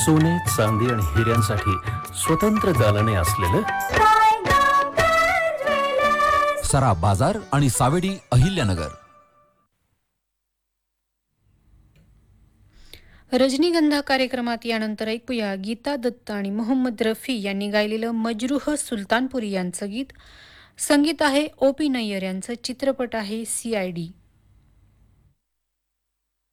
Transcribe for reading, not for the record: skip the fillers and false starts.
सोने, चांदी आणि हिऱ्यांसाठी स्वतंत्र दालने असलेलं सराफ बाजार आणि सावेडी अहिल्यानगर. रजनीगंधा कार्यक्रमात यानंतर ऐकूया गीता दत्त आणि मोहम्मद रफी यांनी गायलेलं मजरूह सुलतानपुरी यांचं गीत. संगीत आहे ओ पी नय्यर यांचं. चित्रपट आहे CID.